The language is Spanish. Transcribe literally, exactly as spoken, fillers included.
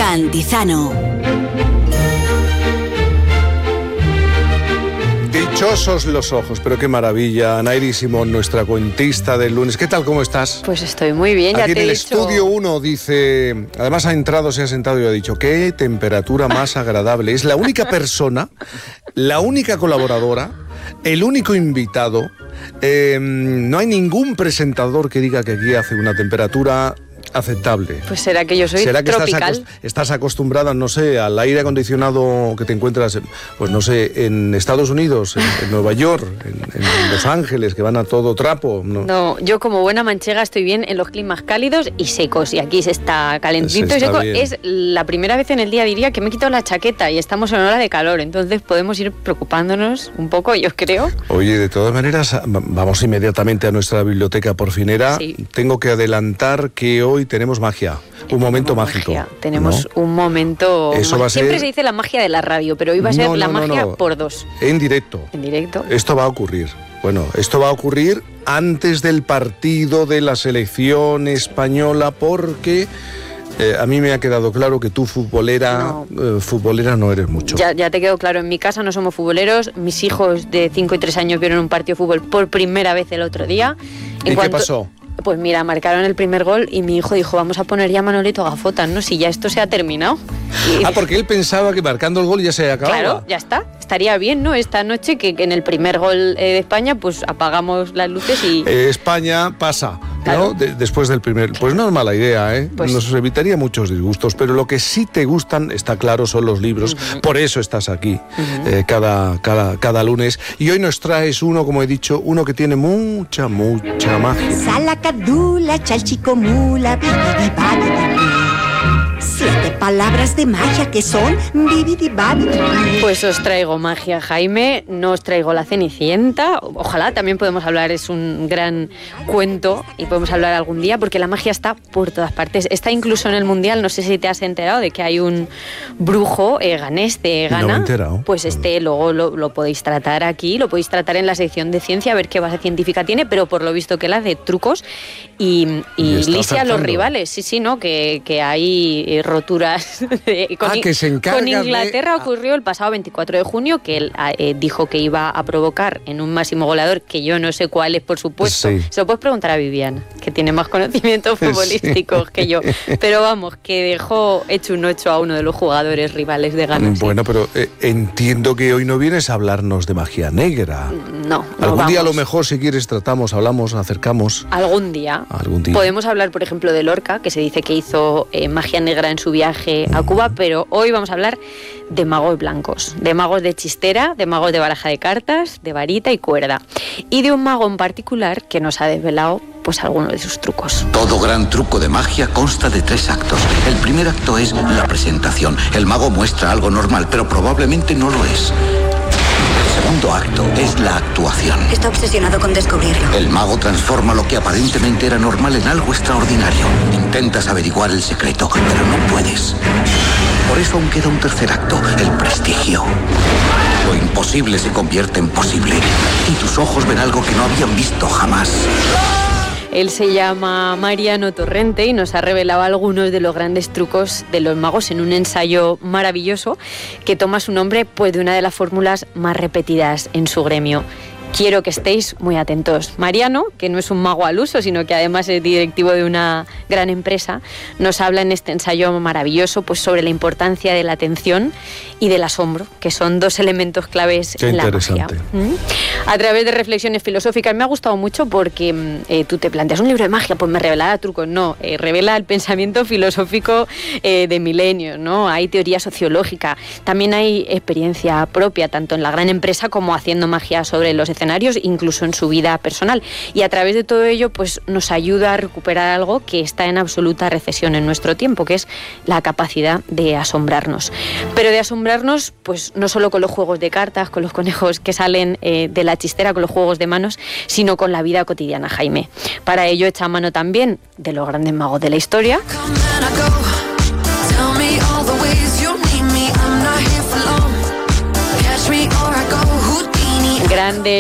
Cantizano. Dichosos los ojos, pero qué maravilla. Nairi Simón, nuestra cuentista del lunes. ¿Qué tal, cómo estás? Pues estoy muy bien, ya Aquí te en he el dicho... estudio uno dice... Además ha entrado, se ha sentado y ha dicho, qué temperatura más agradable. Es la única persona, la única colaboradora, el único invitado. Eh, no hay ningún presentador que diga que aquí hace una temperatura aceptable. Pues será que yo soy ¿Será que tropical. Estás, acost- estás acostumbrada, no sé, al aire acondicionado que te encuentras, en, pues no sé, en Estados Unidos, en, en Nueva York, en, en Los Ángeles, que van a todo trapo? No, No, yo como buena manchega estoy bien en los climas cálidos y secos, y aquí se está calentito Se y está seco. bien. Es la primera vez en el día, diría, que me he quitado la chaqueta y estamos en hora de calor, entonces podemos ir preocupándonos un poco, yo creo. Oye, de todas maneras, vamos inmediatamente a nuestra biblioteca porfinera. Sí. Tengo que adelantar que hoy tenemos magia, un momento Tenemos mágico. magia, Tenemos ¿no? un momento... Eso va a Siempre ser- se dice la magia de la radio, pero hoy va a ser No, la no, no, magia no. por dos. En directo. En directo. Esto va a ocurrir. Bueno, esto va a ocurrir antes del partido de la selección española porque eh, a mí me ha quedado claro que tú futbolera No. eh, futbolera no eres mucho. Ya, ya te quedó claro, en mi casa no somos futboleros, mis hijos de cinco y tres años vieron un partido de fútbol por primera vez el otro día. En ¿Y qué cuanto- pasó? Pues mira, marcaron el primer gol y mi hijo dijo, vamos a poner ya a Manolito gafotas, ¿no? Si ya esto se ha terminado. Y- Ah, porque él pensaba que marcando el gol ya se acababa. Claro, ya está. Estaría bien, ¿no? Esta noche que, que en el primer gol eh, de España, pues apagamos las luces y... Eh, España pasa, Claro. ¿no? De- después del primer... Pues no es mala idea, ¿eh? Pues- Nos evitaría muchos disgustos, pero lo que sí te gustan, está claro, son los libros. Ujú. Por eso estás aquí Ujú. eh, cada, cada, cada lunes. Y hoy nos traes uno, como he dicho, uno que tiene mucha, mucha magia. Salacadula, chalchicomula, bibidibabidibí. Siete palabras de magia que son bibidibabidibí. Pues os traigo magia, Jaime, no os traigo la Cenicienta, ojalá también podemos hablar, es un gran cuento y podemos hablar algún día porque la magia está por todas partes, está incluso en el Mundial, no sé si te has enterado de que hay un brujo eh, ganés de No me he Ghana, enterado. pues este luego lo, lo podéis tratar aquí, lo podéis tratar en la sección de ciencia, a ver qué base científica tiene, pero por lo visto que él hace trucos y, y, Y está lisia a los acertando. rivales, sí, sí, ¿no? Que, que hay eh, roturas de, con, Ah, que se encarga con de- Inglaterra ocurrió el pasado veinticuatro de junio, que él eh, dijo que iba a provocar en un máximo goleador, que yo no sé cuál es, por supuesto. Sí. Se lo puedes preguntar a Viviana, que tiene más conocimientos Sí. futbolísticos que yo. Pero vamos, que dejó hecho un ocho a uno de los jugadores rivales de Ghana. sí. Bueno, pero eh, entiendo que hoy no vienes a hablarnos de magia negra. No, no Algún día a lo vamos. mejor, si quieres, tratamos, hablamos, acercamos. Algún día. Algún día. Podemos hablar, por ejemplo, de Lorca, que se dice que hizo eh, magia negra en su viaje a Cuba, pero hoy vamos a hablar de magos blancos, de magos de chistera, de magos de baraja de cartas, de varita y cuerda, y de un mago en particular que nos ha desvelado pues algunos de sus trucos. Todo gran truco de magia consta de tres actos. El primer acto es la presentación. El mago muestra algo normal, pero probablemente no lo es. El segundo acto es la actuación. Está obsesionado con descubrirlo. El mago transforma lo que aparentemente era normal en algo extraordinario. Intentas averiguar el secreto, pero no puedes. Por eso aún queda un tercer acto, el prestigio. Lo imposible se convierte en posible y tus ojos ven algo que no habían visto jamás. Él se llama Mariano Torrente y nos ha revelado algunos de los grandes trucos de los magos en un ensayo maravilloso que toma su nombre pues, de una de las fórmulas más repetidas en su gremio. Quiero que estéis muy atentos. Mariano, que no es un mago al uso, sino que además es directivo de una gran empresa, nos habla en este ensayo maravilloso pues, sobre la importancia de la atención y del asombro, que son dos elementos claves Qué en la interesante. magia. ¿Mm? A través de reflexiones filosóficas me ha gustado mucho porque eh, tú te planteas un libro de magia, pues me revelará trucos. No, eh, revela el pensamiento filosófico eh, de milenios, ¿no? Hay teoría sociológica, también hay experiencia propia, tanto en la gran empresa como haciendo magia sobre los escenarios, incluso en su vida personal. Y a través de todo ello, pues nos ayuda a recuperar algo que está en absoluta recesión en nuestro tiempo, que es la capacidad de asombrarnos. Pero de asombrarnos, pues no solo con los juegos de cartas, con los conejos que salen eh, de la chistera, con los juegos de manos, sino con la vida cotidiana, Jaime. Para ello echa mano también de los grandes magos de la historia. Grandes